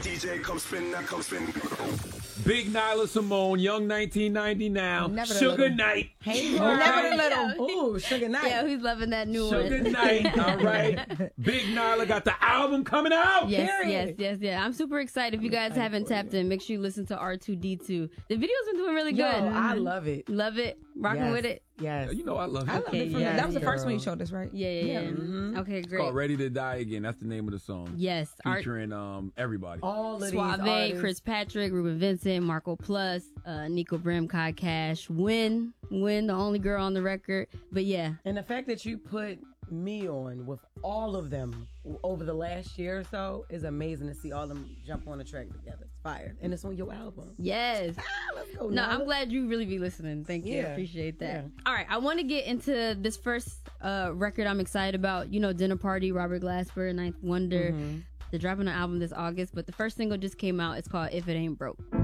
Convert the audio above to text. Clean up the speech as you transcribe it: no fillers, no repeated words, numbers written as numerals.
DJ, come spin, now come spin. Big Nyla Simone, Young 1990 now. Never the Sugar Little. Night. Hey, All Never the right. Little. Ooh, Sugar Night. Yeah, he's loving that new Sugar one. Night. All right. Big Nyla got the album coming out. Yes. I'm super excited. If you guys haven't tapped in, make sure you listen to R2D2. The video's been doing really good. I love it. Love it. Rocking with it. Yes. You know I love it. I love it from that was the first one you showed us, right? Yeah. Mm-hmm. Okay, It's great. called Ready to Die Again. That's the name of the song. Yes. Featuring everybody. All of these Suave, artists. Chris Patrick, Ruben Vincent, Marco Plus, Nico Brim, Kai Cash, Win, the only girl on the record. But yeah. And the fact that you put me on with all of them over the last year or so is amazing to see all of them jump on a track together. It's fire. And it's on your album. Yes. Let's go. No, Nyla. I'm glad you really be listening. Thank you. Yeah. Appreciate that. Yeah. All right. I want to get into this first record I'm excited about. You know, Dinner Party, Robert Glasper, Ninth Wonder. Mm-hmm. They're dropping an album this August, but the first single just came out. It's called If It Ain't Broke.